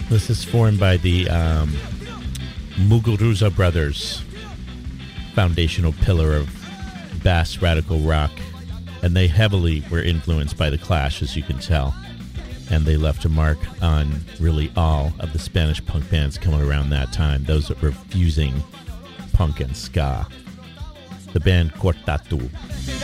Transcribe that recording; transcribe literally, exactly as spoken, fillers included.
This is formed by the um, Muguruza Brothers, foundational pillar of bass radical rock. And they heavily were influenced by The Clash, as you can tell. And they left a mark on really all of the Spanish punk bands coming around that time, those that were fusing punk and ska. The band Cortatu.